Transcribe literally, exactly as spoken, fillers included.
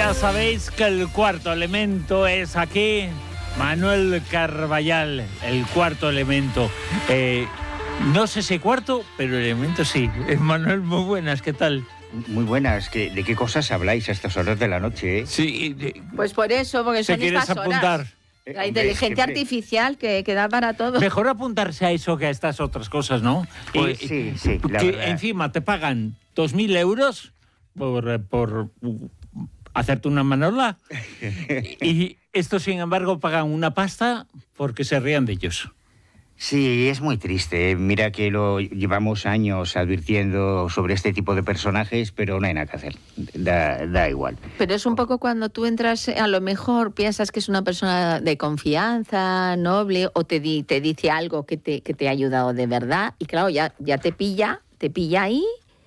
Ya sabéis que el cuarto elemento es aquí Manuel Carballal, el cuarto elemento. Eh, no sé si cuarto, pero el elemento sí. Eh, Manuel, muy buenas, ¿qué tal? Muy buenas. ¿Qué, ¿De qué cosas habláis a estas horas de la noche? ¿Eh? Sí. Eh, pues por eso, porque son ¿Te quieres estas apuntar? Horas. La inteligencia artificial que, que da para todo. Mejor apuntarse a eso que a estas otras cosas, ¿no? Pues y, sí, sí, la que verdad. encima te pagan dos mil euros por, por hacerte una manola y estos, sin embargo, pagan una pasta porque se rían de ellos. Sí, es muy triste. Mira que lo llevamos años advirtiendo sobre este tipo de personajes, pero no hay nada que hacer. Da, da igual. Pero es un poco cuando tú entras, a lo mejor piensas que es una persona de confianza, noble, o te, di, te dice algo que te, que te ha ayudado de verdad, y claro, ya, ya te pilla, te pilla ahí